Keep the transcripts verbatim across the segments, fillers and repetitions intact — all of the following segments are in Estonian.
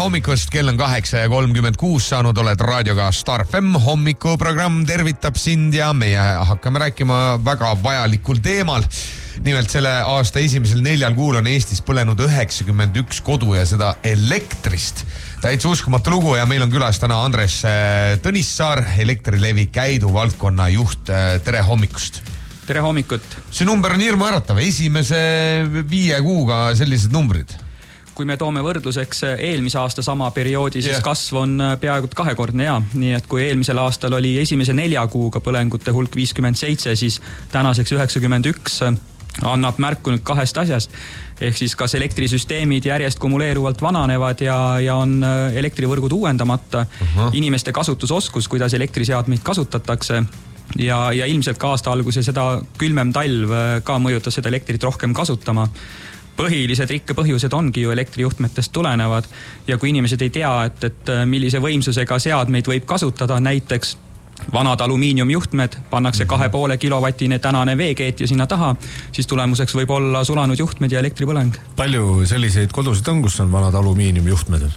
hommikust, kell on kaheksa ja kolmkümmend kuus saanud, oled raadioga Star F M. Hommikuprogramm tervitab sind ja meie hakkame rääkima väga vajalikul teemal. Nimelt selle aasta esimesel neljal kuul on Eestis põlenud üheksakümmend üks kodu ja seda elektrist. Täitsa uskumatu lugu ja meil on külas täna Andres Tõnissaar, Elektrilevi Käidu valdkonna juht. Tere hommikust! Tere hommikut! See number on hirmu äratav. Esimese viie kuuga sellised numbrid. Kui me toome võrdluseks eelmise aasta sama perioodi, siis yeah. kasv on peaaegu kahekordne ja. Nii et kui eelmisel aastal oli esimese nelja kuuga põlengute hulk viiskümmend seitse, siis tänaseks üheksakümmend üks annab märku nüüd kahest asjast. Ehk siis kas elektrisüsteemid järjest kumuleeruvalt vananevad ja, ja on elektrivõrgud uuendamata. Uh-huh. Inimeste kasutusoskus, kuidas elektriseadmeid kasutatakse. Ja, ja ilmselt ka aasta alguse seda külmem talv ka mõjutas seda elektrit rohkem kasutama. Põhilised rikkepõhjused ongi ju elektrijuhtmetest tulenevad ja kui inimesed ei tea, et, et millise võimsusega seadmeid võib kasutada, näiteks vanad alumiiniumjuhtmed, pannakse kahe poole kilovatine tänane veekeetja sinna taha, siis tulemuseks võib olla sulanud juhtmed ja elektripõleng. Palju selliseid kodusid on, kus on vanad alumiiniumjuhtmed?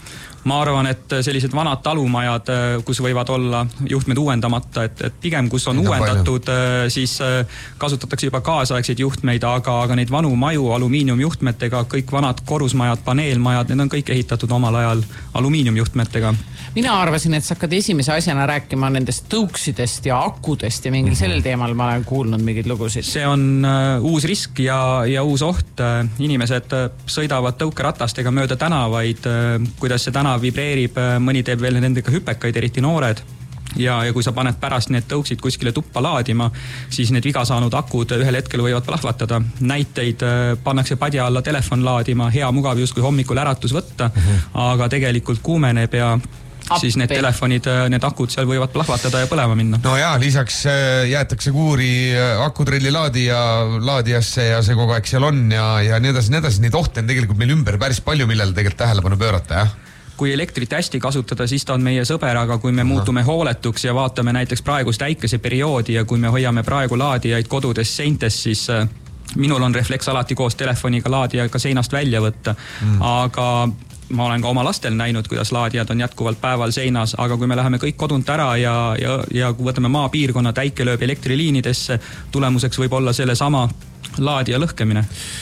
Ma arvan, et sellised vanad talumajad, kus võivad olla juhtmed uuendamata, et, et pigem kus on Mida uuendatud, palju? Siis kasutatakse juba kaasaegseid juhtmeid, aga, aga neid vanu maju alumiiniumjuhtmetega, kõik vanad korusmajad, paneelmajad, need on kõik ehitatud omal ajal alumiiniumjuhtmetega. Mina arvasin, et sa hakkad esimese asjana rääkima nendest tõuksidest ja akudest ja mingi mm-hmm. sellel teemal ma olen kuulnud mingid lugusid. See on uh, uus risk ja, ja uus oht. Inimesed sõidavad tõukeratastega mööda tänavaid, uh, kuidas see tänav vibreerib, uh, mõni teeb veel nendega hüpekaid, eriti noored. Ja, ja kui sa paned pärast need tõuksid kuskile tuppa laadima, siis need viga saanud akud ühel hetkel võivad plahvatada. Näiteid uh, pannakse padja alla telefon laadima, hea mugav justkui hommikul äratus võtta, mm-hmm. aga tegelikult kuumeneb ja Appi. Siis need telefonid, need akud seal võivad plahvatada ja põlema minna. No jaa, lisaks jäetakse kuuri akutrilli laadija, laadijasse ja see kogu aeg seal on ja, ja nii edasi, nii edasi. Neid ohte on tegelikult meil ümber päris palju, millele tegelikult tähelepanu pöörata, jah? Kui elektrit hästi kasutada, siis ta on meie sõber, aga kui me muutume hooletuks ja vaatame näiteks praegust äikese perioodi ja kui me hoiame praegu laadijaid kodudes seintes, siis minul on refleks alati koos telefoniga laadija ka seinast välja võtta, mm. aga ma olen ka oma lastel näinud, kuidas laadijad on jätkuvalt päeval seinas, aga kui me läheme kõik kodunt ära ja, ja, ja kui võtame maapiirkonna täike lööb elektriliinidesse, tulemuseks võib olla selle sama laadija lõhkemine.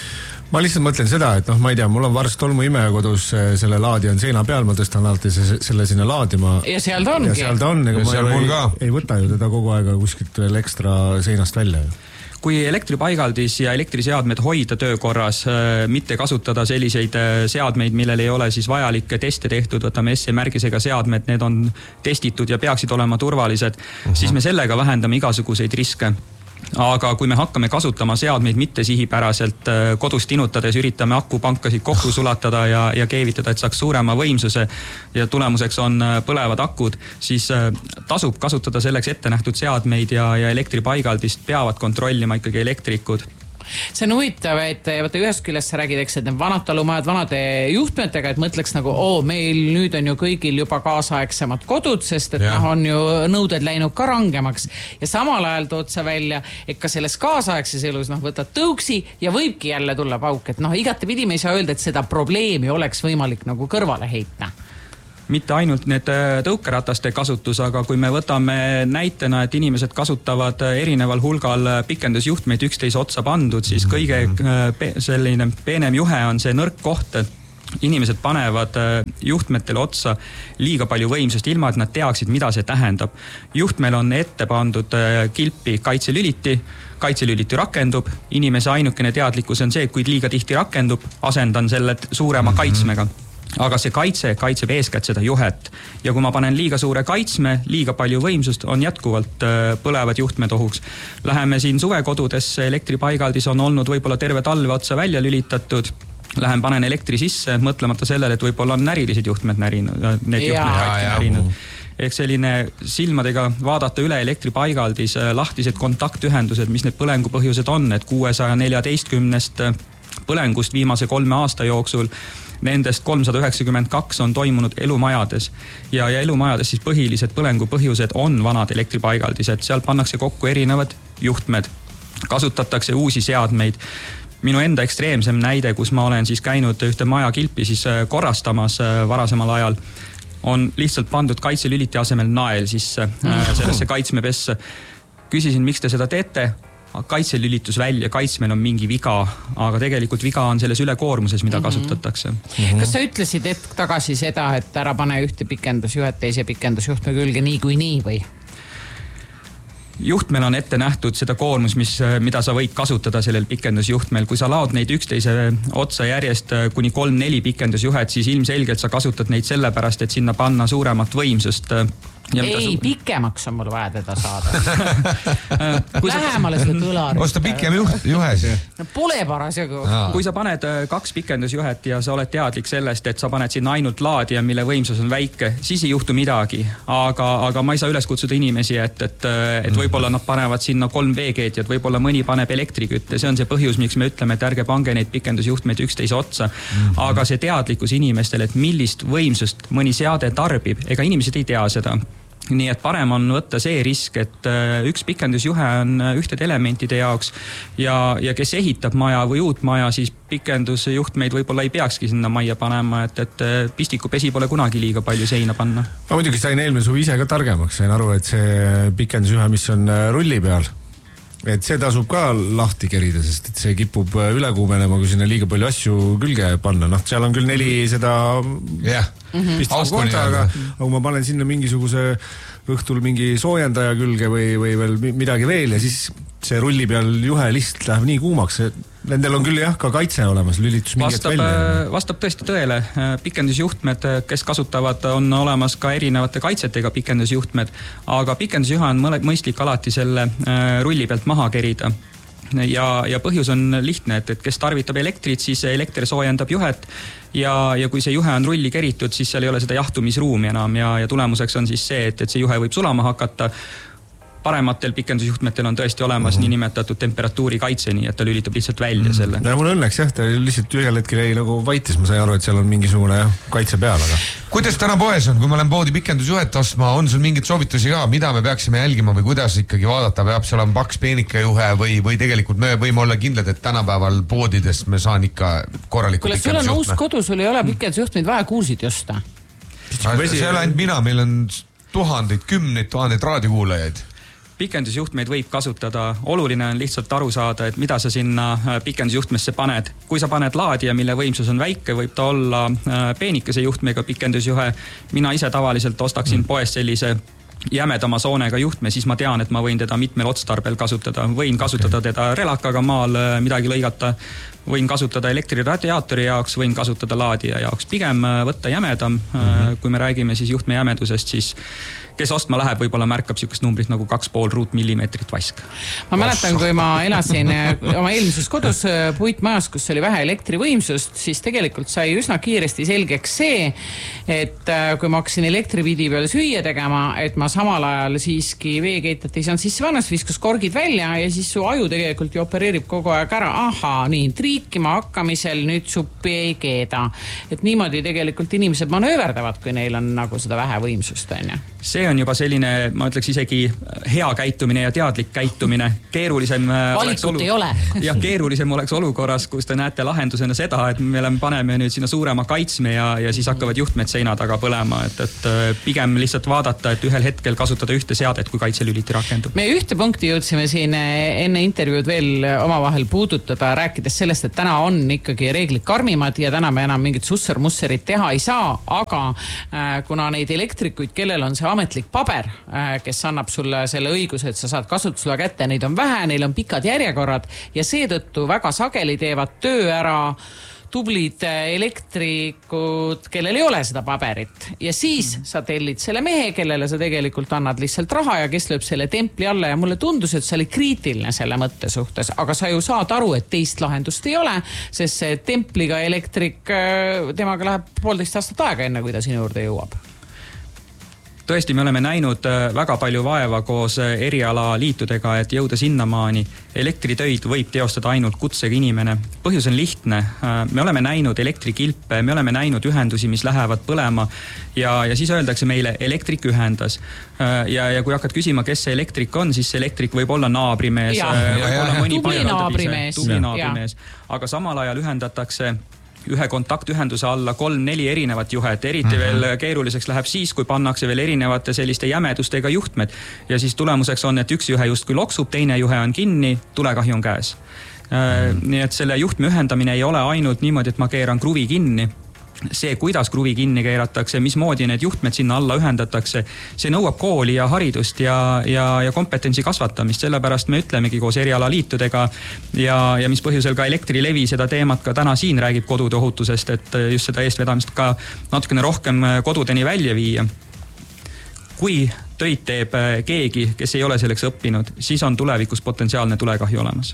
Ma lihtsalt mõtlen seda, et noh, ma ei tea, mul on varst tolmu imeja kodus, selle laadija on seina peal, ma tõstan alati selle sinna laadima. Ja seal ta ongi. Ja seal ta on, ega ma ei, ei võta ju teda kogu aega kuskilt veel ekstra seinast välja. Kui elektripaigaldis ja elektriseadmed hoida töökorras, mitte kasutada selliseid seadmeid, millel ei ole siis vajalikke teste tehtud, võtame S E-märgisega seadmed, need on testitud ja peaksid olema turvalised, uh-huh. siis me sellega vähendame igasuguseid riske. Aga kui me hakkame kasutama seadmeid mitte sihipäraselt kodust inutades, üritame akupankasid kokku sulatada ja, ja keevitada, et saaks suurema võimsuse ja tulemuseks on põlevad akud, siis tasub kasutada selleks ette nähtud seadmeid ja, ja elektripaigaldist peavad kontrollima ikkagi elektrikud. See on huvitav, et võtta ühest küljest sa räägid, eks, et need vanad talumajad vanade juhtmetega, et mõtleks nagu, oo, meil nüüd on ju kõigil juba kaasaegsemad kodud, sest et noh, on ju nõuded läinud ka rangemaks. Ja samal ajal tood sa välja, et ka selles kaasaegses elus noh, võtad tõuksi ja võibki jälle tulla pauk. Et noh, igatepidi me ei saa öelda, et seda probleemi oleks võimalik nagu kõrvale heitna. Mitte ainult need tõukerataste kasutus, aga kui me võtame näitena, et inimesed kasutavad erineval hulgal pikendusjuhtmeid üksteise otsa pandud, siis kõige selline peenem juhe on see nõrk koht, et inimesed panevad juhtmetele otsa liiga palju võimsust, ilma et nad teaksid, mida see tähendab. Juhtmel on ette pandud kilpi kaitselüliti, kaitselüliti rakendub, inimese ainukene teadlikkus on see, et kui liiga tihti rakendub, asendan selle suurema kaitsmega. Aga see kaitse kaitseb eeskätt seda juhet. Ja kui ma panen liiga suure kaitsme, liiga palju võimsust, on jätkuvalt põlevad juhtmed ohuks. Läheme siin suvekodudesse, elektripaigaldis on olnud võib-olla terve talve otsa välja lülitatud. Lähen panen elektri sisse, mõtlemata sellele, et võib-olla on närilised juhtmed närinud. Need juhtmed närinud. Ehk selline silmadega vaadata üle elektripaigaldis, lahtised kontaktühendused, mis need põlengu põhjused on, et kuuesaja neljateistkümnest põlengust viimase kolme aasta jooksul nendest kolmsada üheksakümmend kaks on toimunud elumajades ja, ja elumajades siis põhilised põlengu põhjused on vanad elektripaigaldised. Seal pannakse kokku erinevad juhtmed, kasutatakse uusi seadmeid. minu enda ekstreemsem näide, kus ma olen siis käinud ühte maja kilpi siis korrastamas varasemal ajal, on lihtsalt pandud kaitselüliti asemel nael sisse sellesse kaitsmepesse. Küsisin, miks te seda teete? Kaitselülitus välja, kaitsmel on mingi viga, aga tegelikult viga on selles ülekoormuses, mida kasutatakse. Mm-hmm. Kas sa ütlesid hetk tagasi seda, et ära pane ühte pikendusjuhet teise pikendusjuhtme külge nii kui nii või? Juhtmel on ette nähtud seda koormus, mis, mida sa võid kasutada sellel pikendusjuhtmel. Kui sa laod neid üksteise otsa järjest kuni kolm-neli pikendusjuhet, siis ilmselgelt sa kasutad neid sellepärast, et sinna panna suuremat võimsust. Ja ei, su... pikemaks on mul vaja teda saada. Lähemale seda kõlarit. Osta pikem juht, juhes. No pole parasjagu. Kui sa paned kaks pikendusjuhet ja sa oled teadlik sellest, et sa paned sinna ainult laadija, mille võimsus on väike, siis ei juhtu midagi. Aga, aga ma ei saa üles kutsuda inimesi, et, et, et võib-olla nad panevad sinna kolm veekeetjad, võib-olla mõni paneb elektrikütte. See on see põhjus, miks me ütleme, et ärge pange neid pikendusjuhtmeid üksteise otsa. Mm-hmm. Aga see teadlikkus inimestele, et millist võimsust mõni seade tarbib, ega inimesed ei tea seda. Nii et parem on võtta see risk, et üks pikendusjuhe on ühtede elementide jaoks ja, ja kes ehitab maja või uut maja, siis pikendusjuhtmeid võib-olla ei peakski sinna majja panema, et, et pistikupesi pole kunagi liiga palju seina panna. Ma muidugi sain eelmine suvi ise ka targemaks, sain aru, et see pikendusjuhe, mis on rulli peal, et see tasub ka lahti kerida, sest et see kipub üle kuumenema, kui sinna liiga palju asju külge panna. Noh, seal on küll neli seda yeah. pistvat kohta, aga, aga ma panen sinna mingisuguse õhtul mingi soojendaja külge või, või veel midagi veel ja siis see rulli peal juhe lihtsalt läheb nii kuumaks. Nendel on küll jah ka kaitse olemas, lülitus mingit vastab, välja. Vastab tõesti tõele. Pikendusjuhtmed, kes kasutavad, on olemas ka erinevate kaitsetega pikendusjuhtmed, aga pikendusjuhe on mõistlik alati selle rulli pealt maha kerida. Ja, ja põhjus on lihtne, et, et kes tarvitab elektrit, siis elekter soojendab juhet ja, ja kui see juhe on rulli keritud, siis seal ei ole seda jahtumisruumi enam ja, ja tulemuseks on siis see, et, et see juhe võib sulama hakata. Parematel pikendusjuhtmetel on tõesti olemas mm-hmm. niinimetatud temperatuuri kaitse, nii et ta lülitab lihtsalt välja mm-hmm. selle. Ja mul õnneks jah, ta lihtsalt ühel hetkel jäi nagu vaitis, ma sain aru, et seal on mingisugune jah, kaitse peal, aga... Kuidas täna poes on, kui ma olen poodi pikendusjuhet ostma, on sul mingid soovitusi ka, mida me peaksime jälgima või kuidas ikkagi vaadata, peab seal on paks peenike juhe või, või tegelikult me võime olla kindlad, et tänapäeval poodidest me saan ikka korraliku Kule, pikendusjuhtme. Sul on uus kodu, sul ei ole pikendusjuhtmeid vaja kuulsid just. See ei ole ainult mina, meil on tuhandeid, kümneid tuhandeid raadiokuulajaid. Pikendusjuhtmeid võib kasutada. Oluline on lihtsalt aru saada, et mida sa sinna pikendusjuhtmesse paned. Kui sa paned laadija, mille võimsus on väike, võib ta olla peenikese juhtmega pikendusjuhe. Mina ise tavaliselt ostaksin poest sellise jämedama soonega juhtme, siis ma tean, et ma võin teda mitmel otstarbel kasutada. Võin kasutada okay. teda relakaga maal midagi lõigata, võin kasutada elektriradiaatori jaoks, võin kasutada laadija jaoks. Pigem võtta jämedam, mm-hmm. kui me räägime siis juhtme jämedusest, siis kes ostma läheb, võib-olla märkab sükest numbrit nagu kaks pool ruutmillimeetrit vask. Ma mäletan, kui ma elasin oma eelmises kodus puitmajas, kus oli vähe elektrivõimsust, siis tegelikult sai üsna kiiresti selgeks see, et kui ma hakkasin elektripidi peal süüa tegema, et ma samal ajal siiski veekeetat ei saanud sisse vannas, viskas korgid välja ja siis su aju tegelikult ju opereerib kogu aeg ära. Aha, nii, triikima hakkamisel nüüd suppi ei keeda. Et niimoodi tegelikult inimesed manööverdavad, kui neil on nagu seda vähe võimsust. See on juba selline, ma ütleks isegi hea käitumine ja teadlik käitumine. Keerulisem valikut olu... ei ole. ja keerulisem oleks olukorras, kus te näete lahendusena seda, et me paneme nüüd sinna suurema kaitsme ja, ja siis hakkavad juhtmed seina taga põlema. Et, et pigem lihtsalt vaadata, et ühel hetkel kasutada ühte seadet, kui kaitselüliti rakendub. Me ühte punkti jõudsime siin enne intervjuud veel omavahel puudutada, rääkides sellest, et täna on ikkagi reeglid karmimad ja täna me enam mingit susser-musserit teha ei saa, aga kuna neid elektrikuid, kellel on see ametlik paber, kes annab sulle selle õiguse, et sa saad kasutusele kätte, neid on vähe, neil on pikad järjekorrad ja seetõttu väga sageli teevad töö ära tublid elektrikud, kellel ei ole seda paberit. Ja siis sa tellid selle mehe, kellele sa tegelikult annad lihtsalt raha ja kes lööb selle templi alla ja mulle tundus, et see oli kriitiline selle mõtte suhtes. Aga sa ju saad aru, et teist lahendust ei ole, sest see templiga elektrik, temaga läheb poolteist aastat aega enne, kui ta sinu juurde jõuab. tõesti, me oleme näinud väga palju vaeva koos erialaliitudega, et jõuda sinnamaani. Elektritöid võib teostada ainult kutsega inimene. Põhjus on lihtne. Me oleme näinud elektrikilpe, me oleme näinud ühendusi, mis lähevad põlema ja, ja siis öeldakse meile, elektrik ühendas. Ja, ja kui hakkad küsima, kes see elektrik on, siis see elektrik võib olla naabrimees. Ja, võib ja, olla ja, tubli naabrimees. Tubli naabrimees. Aga samal ajal ühendatakse ühe kontaktühenduse alla kolm-neli erinevat juhet, eriti mm-hmm. veel keeruliseks läheb siis, kui pannakse veel erinevate selliste jämedustega juhtmed. Ja siis tulemuseks on, et üks juhe justkui loksub, teine juhe on kinni, tulekahju on käes. Mm-hmm. Nii et selle juhtme ühendamine ei ole ainult niimoodi, et ma keeran kruvi kinni. See, kuidas kruvi kinni keeratakse, mismoodi need juhtmed sinna alla ühendatakse, see nõuab kooli ja haridust ja, ja, ja kompetentsi kasvatamist. Sellepärast me ütlemegi koos erialaliitudega ja, ja mis põhjusel ka Elektrilevi seda teemat ka täna siin räägib kodude ohutusest, et just seda eestvedamist ka natukene rohkem kodudeni välja viia. Kui töid teeb keegi, kes ei ole selleks õppinud, siis on tulevikus potentsiaalne tulekahju olemas.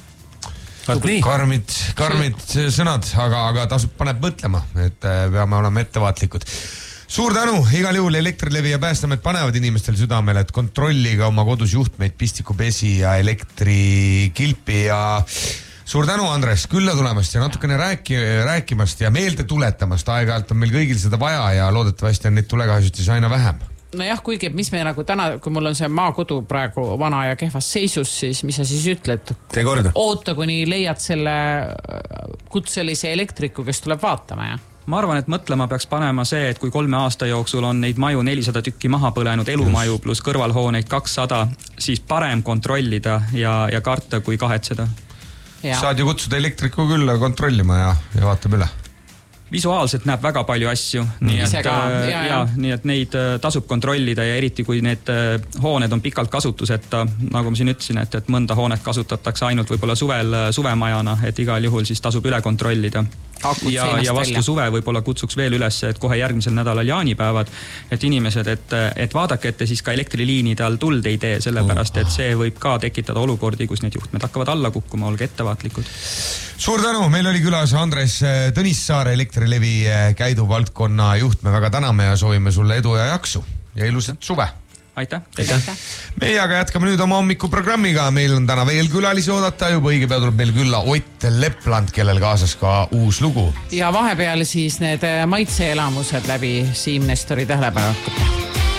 Karmid, karmid sõnad, aga, aga tasub paneb mõtlema, et peame olema ettevaatlikud. Suur tänu, igal juhul Elektrilevi ja Päästeamet panevad inimestel südamele, et kontrolliga oma kodus juhtmeid, pistikupesi ja elektrikilpi ja suur tänu, Andres, külla tulemast ja natukene rääki, rääkimast ja meelde tuletamast. Aeg-ajalt on meil kõigil seda vaja ja loodetavasti on neid tulekahjusid siis aina vähem. Nojah, kuigi, mis me nagu täna, kui mul on see maakodu praegu vana ja kehvas seisus, siis mis sa siis ütled? Tee korda. Oota, kuni leiad selle kutselise elektriku, kes tuleb vaatama, ja? Ma arvan, et mõtlema peaks panema see, et kui kolme aasta jooksul on neid maju nelisada tükki maha põlenud, elumaju pluss kõrvalhooneid kakssada, siis parem kontrollida ja, ja karta kui kahetseda. Ja. Saad ju kutsuda elektriku külla kontrollima ja, ja vaatab üle. Visuaalselt näeb väga palju asju, nii et, ka, ja, ja. Ja, nii et neid tasub kontrollida ja eriti kui need hooned on pikalt kasutuseta, nagu ma siin ütlesin, et, et mõnda hoonet kasutatakse ainult võib-olla suvel suvemajana, et igal juhul siis tasub üle kontrollida. Ja, ja vastu välja. Suve võib-olla kutsuks veel üles, et kohe järgmisel nädalal jaanipäevad, et inimesed, et, et vaadake, et te siis ka elektriliinide all tuld ei tee, sellepärast, et see võib ka tekitada olukordi, kus need juhtmed hakkavad alla kukkuma, olge ettevaatlikud. Suur tänu, meil oli külas Andres Tõnissaar, Elektrilevi käidu valdkonna juht. Me väga täname ja soovime sulle edu ja jaksu ja ilusat suve. Aitäh. Aitäh. Meie aga jätkame nüüd oma hommikuprogrammiga. Meil on täna veel külalisi oodata. Juba õige pea tuleb meil külla Ott Lepland, kellel kaasas ka uus lugu. Ja vahepeal siis need maitseelamused läbi Siim Nestori tähelepanekute.